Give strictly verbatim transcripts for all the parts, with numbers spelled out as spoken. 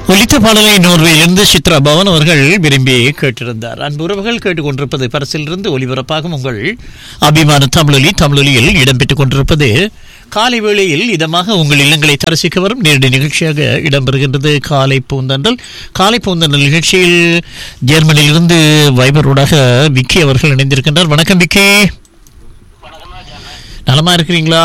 ஒலித்த பாடலை நோர்வேயிலிருந்து சித்ரா பவன் அவர்கள் விரும்பி கேட்டிருந்தார். அன்பு உறவுகள் கேட்டுக்கொண்டிருப்பது பரிசிலிருந்து ஒலிபரப்பாகும் உங்கள் அபிமான தமிழொலி. தமிழொலியில் இடம்பெற்றுக் கொண்டிருப்பது காலை வேளையில் இதமாக உங்கள் இல்லங்களை தரிசிக்க வரும் நேரடி நிகழ்ச்சியாக இடம்பெறுகின்றது காலை பூந்தன்றல். காலை பூந்தன்றல் நிகழ்ச்சியில் ஜெர்மனியிலிருந்து வைபரோடாக விக்கி அவர்கள் இணைந்திருக்கின்றார். வணக்கம் விக்கி, நலமா இருக்கிறீங்களா?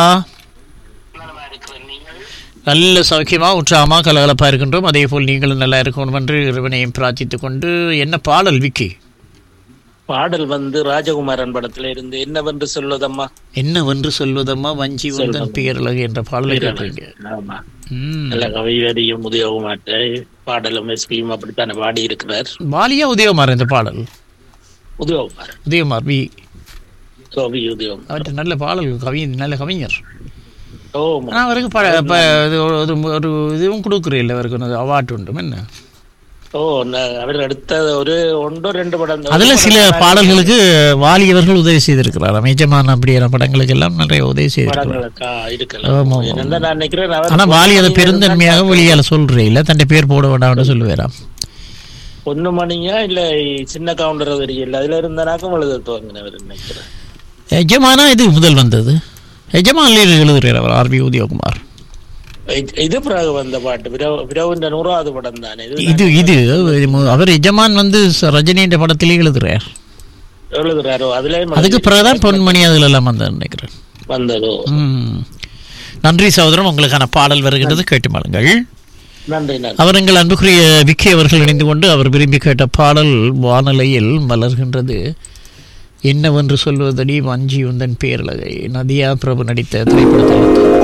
நல்ல சௌக்கியமா உற்சாகமா கலகலப்பா இருக்கின்றோம். அதே போல் நீங்களும் நல்லா இருக்கணும் என்று இறைவனையும் பிரார்த்தித்துக் கொண்டு, என்ன பாடல் விக்கி? பாடல் வந்து ராஜகுமாரன் படத்துல இருந்து என்னவென்று சொல்வதம்மா என்னவென்று சொல்வதம்மா வஞ்சி வந்தன் பேரழகு என்ற பாடலை கேட்டீங்க. நல்ல கவிவரியும் உதயகுமார்ட்ட பாடலும் எஸ்பியும் அப்படித்தானே பாடி இருக்கிறார். பாலியா உதயகுமார் இந்த பாடல்? உதயகுமார் உதயகுமார் வி கவி உதயகுமார் அவற்றை நல்ல பாடல், கவி நல்ல கவிஞர். ஓ, அவருக்கு ஒரு இதுவும் கொடுக்குறீல்ல, அவருக்கு அவார்டு உண்டு என்ன? ஓ, அவர் அடுத்த ஒரு ஒன்றோ ரெண்டு படம், அதுல சில பாடல்களுக்கு வாலியவர்கள் உதவி செய்திருக்கிறார். அமைச்சமான அப்படியான படங்களுக்கு எல்லாம் நிறைய உதவி செய்திருக்கிறார். ஆனா வாலி அதை பெருந்தன்மையாக வெளியால சொல்றே இல்ல, தன்னை பேர் போட வேண்டாம்னு சொல்லுவேராம். பொண்ணு மணியா இல்ல சின்ன கவுண்டர் தெரியல, அதுல இருந்தனாக்கும் எழுத துவங்கினவர் நினைக்கிறேன். எஜமானா இது முதல் வந்தது. எஜமான் எழுதுகிறார் அவர் ஆர் வி உதயகுமார். இது பிறகு வந்த பாட்டு விரவுன்ற நூறாவது படம் தானே இது. இது அவர் எஜமான் வந்து ரஜினின்ற படத்திலே எழுதுறார் எழுதுறாரோ, அதுல அதுக்கு பிறகுதான் பொன்மணி அதுல எல்லாம் வந்து நினைக்கிறேன் வந்ததோ. நன்றி சகோதரன், உங்களுக்கான பாடல் வருகிறது, கேட்டு மாளுங்கள். நன்றி. அவர் எங்கள் அன்புக்குரிய விக்கி அவர்கள் இணைந்து கொண்டு அவர் விரும்பி கேட்ட பாடல் வானலையில் மலர்கின்றது. என்னவென்று சொல்வதடி வஞ்சி உந்தன் பேரழகை. நதியா பிரபு நடித்த திரைப்படத்தில்